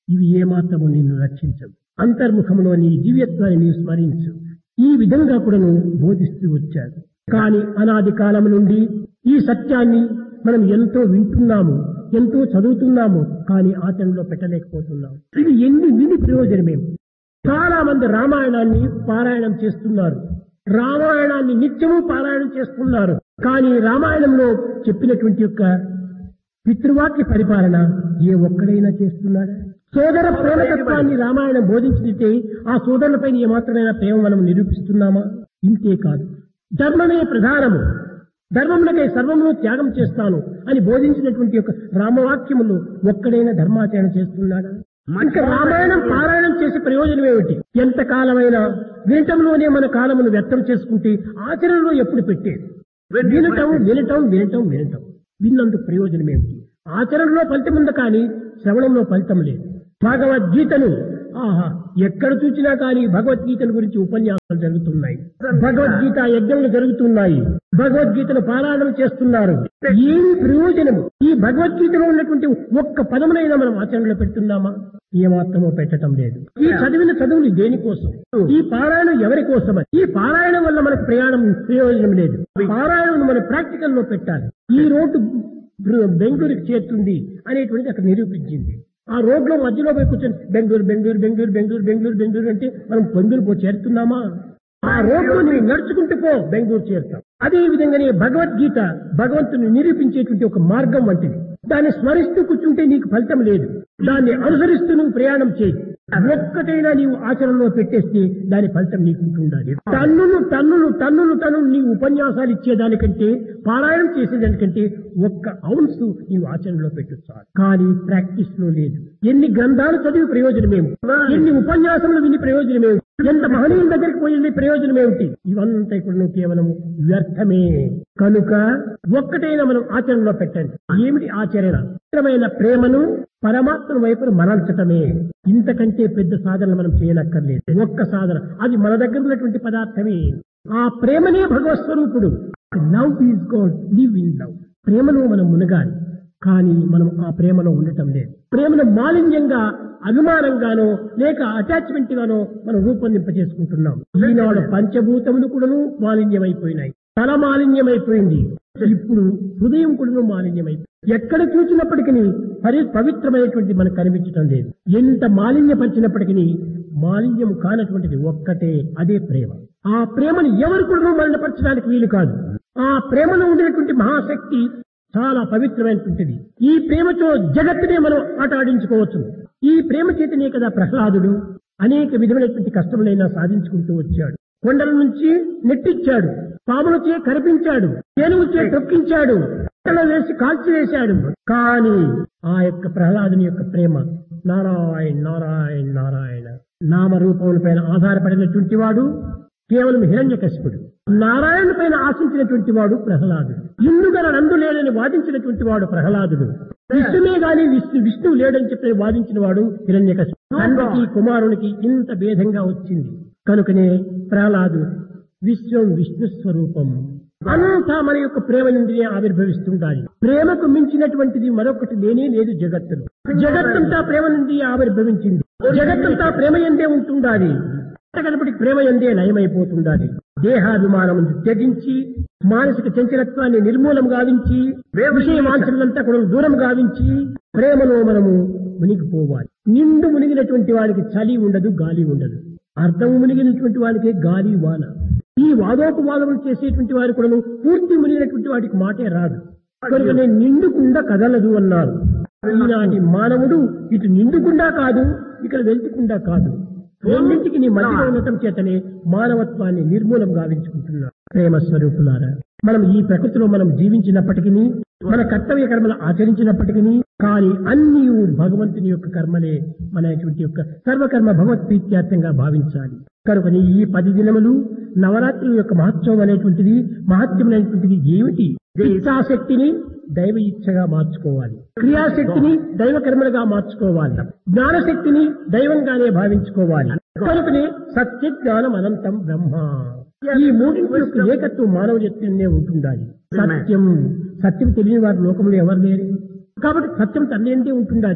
ఇవి ఏమాత్రము నిన్ను రక్షించవు. అంతర్ముఖంలో నీ దివ్యత్వాన్ని నీవు స్మరించు. ఈ విధంగా కూడా నువ్వు బోధిస్తూ వచ్చాడు. కానీ అనాది కాలం నుండి ఈ సత్యాన్ని మనం ఎంతో వింటున్నాము, ఎంతో చదువుతున్నాము, కానీ ఆచరణలో పెట్టలేకపోతున్నాము. ఇది ఎన్ని విని ప్రయోజనమేమి. చాలా మంది రామాయణాన్ని పారాయణం చేస్తున్నారు, రామాయణాన్ని నిత్యము పారాయణం చేస్తున్నారు. కానీ రామాయణంలో చెప్పినటువంటి యొక్క పితృవాక్య పరిపాలన ఏ ఒక్కడైనా చేస్తున్నాడా? సోదర ప్రేమతత్వాన్ని రామాయణం బోధించితే ఆ సోదరులపైన ఏమాత్రమైనా ప్రేమ మనం నిరూపిస్తున్నామా? ఇంతే కాదు, ధర్మమే ప్రధానము, ధర్మములకై సర్వమును త్యాగం చేస్తాను అని బోధించినటువంటి యొక్క రామవాక్యములు ఒక్కడైనా ధర్మాచరణ చేస్తున్నాడా? ఇంకా రామాయణం పారాయణం చేసే ప్రయోజనం ఏమిటి? ఎంత కాలమైనా వినటంలోనే మన కాలమును వ్యర్థం చేసుకుంటే ఆచరణలో ఎప్పుడు పెట్టేది? వినటం వినటం వినటం వినటం విన్నందుకు ప్రయోజనం ఏమిటి? ఆచరణలో ఫలితం ఉంది, కానీ శ్రవణంలో ఫలితం లేదు. భగవద్గీతను ఎక్కడ చూసినా కానీ భగవద్గీతను గురించి ఉపన్యాసాలు జరుగుతున్నాయి, భగవద్గీత యజ్ఞములు జరుగుతున్నాయి, భగవద్గీతను పారాయణం చేస్తున్నారు. ఏమి ప్రయోజనము? ఈ భగవద్గీతలో ఉన్నటువంటి ఒక్క పదమునైనా మనం ఆచరణలో పెడుతున్నామా? ఏమాత్రమో పెట్టడం లేదు. ఈ చదివిన చదువులు దేనికోసం? ఈ పారాయణం ఎవరి కోసమని? ఈ పారాయణం వల్ల మనకు ప్రయోజనం లేదు. పారాయణం మనం ప్రాక్టికల్ లో పెట్టాలి. ఈ రోడ్డు బెంగళూరుకి చేరుతుంది అనేటువంటిది అక్కడ నిరూపించింది. ఆ రోడ్లో మధ్యలో పోయి కూర్చొని బెంగళూరు బెంగళూరు బెంగళూరు బెంగళూరు బెంగళూరు బెంగళూరు అంటే మనం బెంగళూరు చేరుతున్నామా? ఆ రోడ్లో నువ్వు నడుచుకుంటూ పో, బెంగళూరు చేరుతాం. అదే విధంగానే భగవద్గీత భగవంతుని నిరూపించేటువంటి ఒక మార్గం వంటిది. దాన్ని స్మరిస్తూ కూర్చుంటే నీకు ఫలితం లేదు. దాన్ని అనుసరిస్తూ నువ్వు ప్రయాణం చేయి. ఒక్కటైనా నీవు ఆచరణలో పెట్టేస్తే దాని ఫలితం నీకు ఉంటుండాలి. టన్నులు టన్నులు టన్నులు టన్నులు నీవు ఉపన్యాసాలు ఇచ్చేదానికంటే, పారాయణం చేసేదానికంటే ఒక్క ఔన్స్ నీవు ఆచరణలో పెట్టొచ్చు. కానీ ప్రాక్టీస్ లో లేదు. ఎన్ని గ్రంథాలు చదివి ప్రయోజనమేమి? ఎన్ని ఉపన్యాసములు విని ప్రయోజనమేమి? ఎంత మహనీయుల దగ్గరికి పోయింది ప్రయోజనం ఏమిటి? ఇవంతా ఇప్పుడు కేవలం వ్యర్థమే. కనుక ఒక్కటైనా మనం ఆచరణలో పెట్టండి. ఏమిటి ఆచరణ? పవిత్రమైన ప్రేమను పరమాత్మ వైపు మరల్చటమే. ఇంతకంటే పెద్ద సాధనలు మనం చేయనక్కర్లేదు. ఒక్క సాధన, అది మన దగ్గర ఉన్నటువంటి పదార్థమే. ఆ ప్రేమనే భగవత్ స్వరూపుడు. Love is God, live in love. ప్రేమలో మనం మునగాలి, కానీ మనం ఆ ప్రేమలో ఉండటం లేదు. ప్రేమను మాలిన్యంగా, అభిమానంగానో లేక అటాచ్మెంట్ గానో మనం రూపొందింప చేసుకుంటున్నాం. ఈనాడు పంచభూతములు కూడాను మాలిన్యమైపోయినాయి. తల మాలిన్యమైపోయింది. ఇప్పుడు హృదయం కూడా మాలిన్యమైపోయింది. ఎక్కడ చూసినప్పటికీ పవిత్రమైనటువంటి మనకు కనిపించడం లేదు. ఎంత మాలిన్యపరిచినప్పటికీ మాలిన్యం కానటువంటిది ఒక్కటే, అదే ప్రేమ. ఆ ప్రేమను ఎవరు కూడా మలినపరచడానికి వీలు కాదు. ఆ ప్రేమలో ఉండినటువంటి మహాశక్తి చాలా పవిత్రమైనటువంటిది. ఈ ప్రేమతో జగత్తునే మనం ఆట ఆడించుకోవచ్చు. ఈ ప్రేమ చేతనే కదా ప్రహ్లాదుడు అనేక విధమైనటువంటి కష్టములైనా సాధించుకుంటూ వచ్చాడు. కొండల నుంచి నెట్టిచ్చాడు, పాములచే కరిపించాడు, ఏనుగుచే తొక్కించాడు, వేసి కాల్చివేశాడు. కానీ ఆ యొక్క ప్రహ్లాదుని యొక్క ప్రేమ నారాయణ నారాయణ నారాయణ నామరూపముల పైన ఆధారపడినటువంటి వాడు కేవలం హిరణ్యకశిపుడు. నారాయణ పైన ఆశించినటువంటి వాడు ప్రహ్లాదుడు. ఇందుగల నందు లేడని వాదించినటువంటి వాడు ప్రహ్లాదుడు. విష్ణుమే గాని విష్ణువు లేడని చెప్పి వాదించిన వాడు హిరణ్యకశిపుడు. తండ్రికి కుమారునికి ఇంత భేదంగా వచ్చింది. కనుకనే ప్రహ్లాదు విశ్వం విష్ణు స్వరూపం. అంతా మన యొక్క ప్రేమ నుండినే ఆవిర్భవిస్తుండాలి. ప్రేమకు మించినటువంటిది మరొకటి లేనే లేదు జగత్తులో. జగత్తంతా ప్రేమ నుండి ఆవిర్భవించింది. జగత్తంతా ప్రేమ ఎందే ఉంటుండాలి. కనపడి ప్రేమ ఎందే లయమైపోతుండాలి. దేహాభిమానం త్యజించి, మానసిక చంచలత్వాన్ని నిర్మూలం గావించి, విషయ వాంఛలంతా కూడా దూరం గావించి ప్రేమలో మనము మునిగిపోవాలి. నిండు మునిగినటువంటి వాడికి చలి ఉండదు, గాలి ఉండదు. అర్థము మునిగినటువంటి వాడికి గాలి వాన. ఈ వాదోపవాదములు చేసేటువంటి వారు కూడా పూర్తి మునిగినటువంటి వాడికి మాటే రాదు. కనుక నేను నిండుకుండా కదలదు అన్నారు. ఈనాటి మానవుడు ఇటు నిండుకుండా కాదు, ఇక్కడ వెళ్తుకుండా కాదు, రెండింటికి నీ మధ్యలో ఉండటం చేతనే మానవత్వాన్ని నిర్మూలం గావించుకుంటున్నారు. ప్రేమ స్వరూపులారా, మనం ఈ ప్రకృతిలో మనం జీవించినప్పటికీ, మన కర్తవ్య కర్మలు ఆచరించినప్పటికీ, కానీ అన్ని భగవంతుని యొక్క కర్మలే మనటువంటి యొక్క సర్వకర్మ భగవత్ ప్రీత్యార్థంగా భావించాలి. కనుక ఈ 10 దినములు నవరాత్రుల యొక్క మహోత్సవం అనేటువంటిది, మహత్యమైనటువంటిది ఏమిటి? ఇచ్ఛాశక్తిని దైవ ఇచ్ఛగా మార్చుకోవాలి, క్రియాశక్తిని దైవ కర్మలుగా మార్చుకోవాలి, జ్ఞానశక్తిని దైవంగానే భావించుకోవాలి. కనుకనే సత్య జ్ఞానం అనంతం బ్రహ్మ. ఈ మూడింటి యొక్క ఏకత్వం మానవ జత్తునే ఉంటుండాలి. సత్యం తెలియని వారు లోకంలో ఎవరు లేరు. కాబట్టి సత్యం తల్లి ఉంటుండాలి.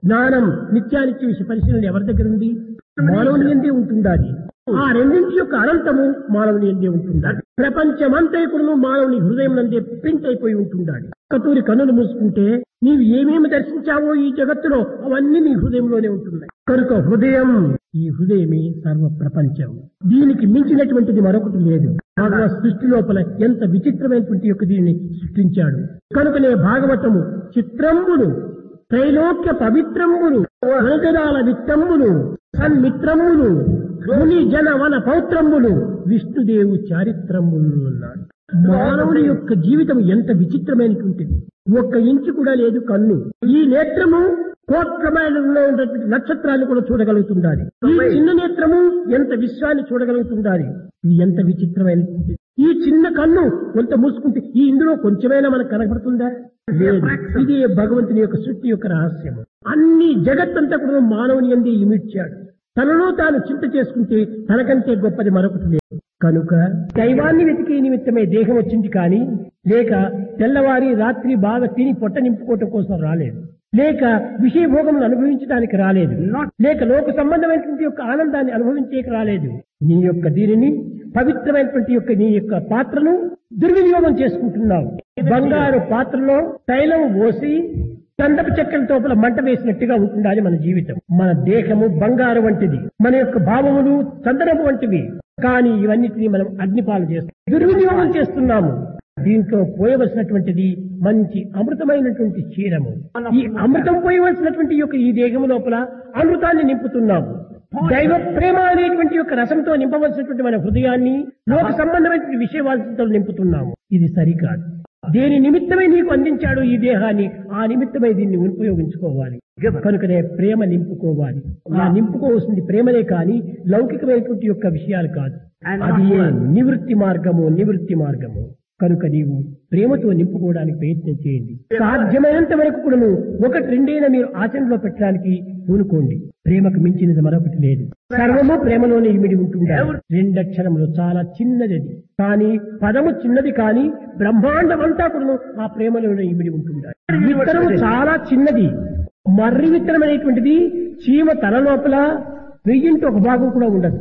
జ్ఞానం నిత్యానిత్య విషయ పరిశీలన ఎవరి దగ్గర ఉంది? మానవుని ఎందే ఉంటుండాలి. ఆ రెండింటి యొక్క అనంతము మానవుని ఎందే ఉంటుండాలి. ప్రపంచమంతా కూడా మానవుని హృదయం నందే ప్రింట్ అయిపోయి ఉంటుండాలి. ఒక్కతూరి కన్నులు మూసుకుంటే నీవు ఏమేమి దర్శించావో ఈ జగత్తులో అవన్నీ నీ హృదయంలోనే ఉంటున్నాయి. కనుక హృదయం, ఈ హృదయమే సర్వ ప్రపంచం. దీనికి మించినటువంటిది మరొకటి లేదు. భగవత్ సృష్టి లోపల ఎంత విచిత్రమైనటువంటి యొక్క దీనిని సృష్టించాడు. కనుకనే భాగవతము చిత్రంబులు, త్రైలోక్య పవిత్రంబులు, అనగదాల విత్తమ్ములు, సన్మిత్రములు, ముని జన వన పౌత్రములు, విష్ణుదేవు చారిత్రములు అన్నాడు. మానవుని యొక్క జీవితం ఎంత విచిత్రమైనటువంటిది. ఒక్క ఇంచు కూడా లేదు కన్ను. ఈ నేత్రము కోట్ల మైళ్ళలో ఉన్నటువంటి నక్షత్రాన్ని కూడా చూడగలుగుతుండాలి. ఈ చిన్న నేత్రము ఎంత విశ్వాన్ని చూడగలుగుతుండాలి. ఇది ఎంత విచిత్రమైనటువంటి. ఈ చిన్న కన్ను కొంత మూసుకుంటే ఈ ఇందులో కొంచెమైనా మనకు కనబడుతుందా? లేదు. ఇది భగవంతుని యొక్క సృష్టి యొక్క రహస్యము. అన్ని జగత్తంతా కూడా మానవుని యందే ఇమిడ్చాడు. తనలో తాను చింత చేసుకుంటే తనకంటే గొప్పది మరొకటి లేదు. కనుక దైవాన్ని వెతికే నిమిత్తమే దేహం వచ్చింది కానీ, లేక తెల్లవారి రాత్రి బాగా తిని పొట్ట నింపుకోవటం కోసం రాలేదు, లేక విషయభోగములు అనుభవించడానికి రాలేదు, లేక లోక సంబంధమైనటువంటి యొక్క ఆనందాన్ని అనుభవించేకి రాలేదు. నీ యొక్క దీనిని పవిత్రమైనటువంటి యొక్క నీ యొక్క పాత్రను దుర్వినియోగం చేసుకుంటున్నావు. బంగారు పాత్రలో తైలం పోసి చందపు చెక్కల తోపల మంట వేసినట్టుగా ఉంటుండాలి మన జీవితం. మన దేహము బంగారు వంటిది, మన యొక్క భావములు చందనము వంటివి. కానీ ఇవన్నిటినీ మనం అగ్నిపాలు చేస్తాం, దుర్వినియోగం చేస్తున్నాము. దీంట్లో పోయవలసినటువంటిది మంచి అమృతమైనటువంటి క్షీరము. ఈ అమృతం పోయవలసినటువంటి యొక్క ఈ దేహము లోపల అమృతాన్ని నింపుతున్నాము. దైవ ప్రేమ అనేటువంటి యొక్క రసంతో నింపవలసినటువంటి మన హృదయాన్ని లోక సంబంధమైనటువంటి విషయవాసంతో నింపుతున్నాము. ఇది సరికాదు. దేని నిమిత్తమై నీకు అందించాడు ఈ దేహాన్ని, ఆ నిమిత్తమై దీన్ని ఉపయోగించుకోవాలి. కనుకనే ప్రేమ నింపుకోవాలి. ఆ నింపుకోవాల్సింది ప్రేమనే కానీ లౌకికమైనటువంటి యొక్క విషయాలు కాదు. అది నివృత్తి మార్గము, నివృత్తి మార్గము. కనుక నీవు ప్రేమతో నింపుకోవడానికి ప్రయత్నం చేయండి. సాధ్యమైనంత వరకు కూడా ఒకటి రెండైనా మీరు ఆచరణలో పెట్టడానికి పూనుకోండి. ప్రేమకు మించినది మరొకటి లేదు. సర్వము ప్రేమలోనే ఇమిడి ఉంటుంది. రెండక్షరములు చాలా చిన్నది, కానీ పదము చిన్నది, కానీ బ్రహ్మాండం అంతా కూడా ఆ ప్రేమలోనే ఇమిడి ఉంటుంది. విత్తనము చాలా చిన్నది, మర్రి విత్తనం అనేటువంటిది చీమ తల లోపల వెయ్యింటి ఒక భాగం కూడా ఉండదు.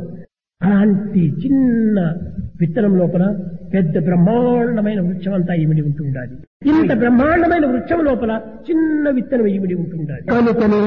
అలాంటి చిన్న విత్తనం లోపల పెద్ద బ్రహ్మాండమైన వృక్షం అంతా ఇమిడి ఉంటుండాలి. ఇంత బ్రహ్మాండమైన వృక్షం లోపల చిన్న విత్తనం ఇమిడి ఉంటుండాలి. కనుకనే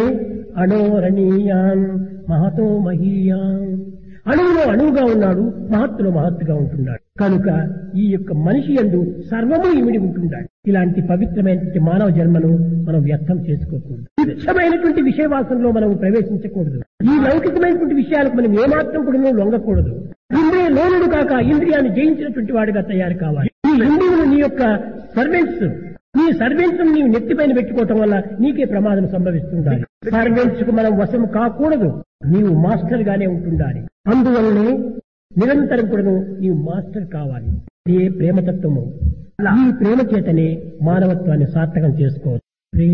అణోరణీయాన్ మహతో మహీయాన్, అణువులో అణువుగా ఉన్నాడు, మహత్తులో మహత్తుగా ఉంటున్నాడు. కనుక ఈ యొక్క మనిషి యందు సర్వము ఇమిడి ఉంటుండాలి. ఇలాంటి పవిత్రమైనటువంటి మానవ జన్మను మనం వ్యర్థం చేసుకోకూడదు. తుచ్చమైనటువంటి విషయవాసంలో మనం ప్రవేశించకూడదు. ఈ లౌకికమైనటువంటి విషయాలకు మనం ఏమాత్రం కూడా లొంగకూడదు. ఇంద్రియ లోనుడు కాక ఇంద్రియాన్ని జయించినటువంటి వాడిగా తయారు కావాలి. ఈ ఇంద్రియులు నీ యొక్క సర్వెంట్స్, నీ సర్వెంట్స్ నీవు నెత్తిపైన పెట్టుకోవటం వల్ల నీకే ప్రమాదం సంభవిస్తుండాలి. సర్వెంట్స్ కు మనం వశం కాకూడదు. నీవు మాస్టర్ గానే ఉంటుండాలి. అందువల్లనే నిరంతరం కూడా నీవు మాస్టర్ కావాలి. ఇదే ప్రేమతత్వము. ఈ ప్రేమ చేతనే మానవత్వాన్ని సార్థకం చేసుకోవచ్చు.